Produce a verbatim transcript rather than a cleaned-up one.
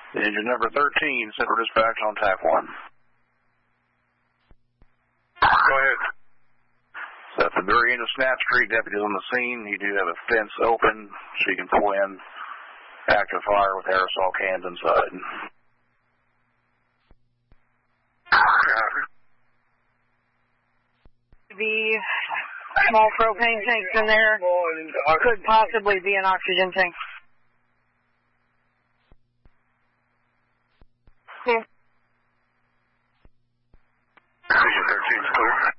Engine number thirteen, Central Dispatch on T A C one. Go ahead. So at the very end of Snap Street, deputies on the scene. You do have a fence open, so you can pull in active fire with aerosol cans inside. The small propane tanks in there could possibly be an oxygen tank. Engine thirteen is clear.